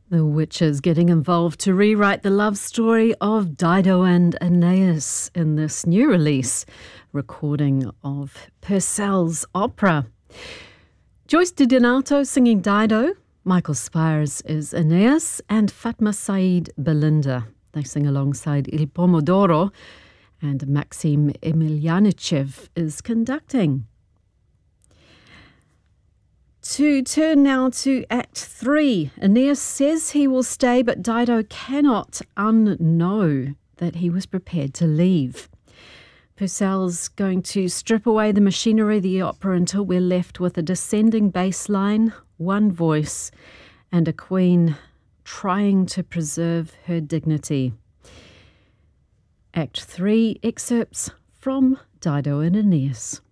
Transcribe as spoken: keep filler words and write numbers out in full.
The Witches getting involved to rewrite the love story of Dido and Aeneas in this new release recording of Purcell's opera. Joyce DiDonato singing Dido, Michael Spires is Aeneas, and Fatma Said Belinda. They sing alongside Il Pomodoro, and Maxim Emelyanichev is conducting. To turn now to Act three. Aeneas says he will stay, but Dido cannot unknow that he was prepared to leave. Purcell's going to strip away the machinery of the opera until we're left with a descending bass line, one voice, and a queen trying to preserve her dignity. Act three excerpts from Dido and Aeneas.